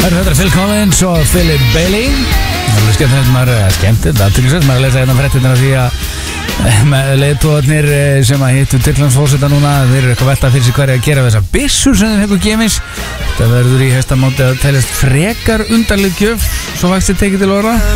Þetta Phil Collins og Philip Bailey. Það er skemmt, maður að lesa hérna fréttirnar af því að með leiðtogarnir sem að hittu Tyrklandsforseta núna, þeir eru eitthvað velta fyrir sig hverja að gera þessar byssur sem þeir hefur gefins. Það verður í hestamáti að teljast frekar undarleg gjöf, svo vægst þið tekið til orða.